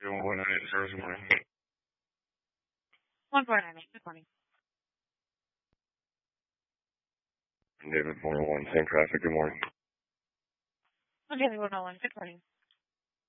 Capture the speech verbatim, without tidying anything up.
one one nine eight service, good morning. one four nine eight, good morning. David, one oh one, same traffic, good morning. David, one oh one, good morning.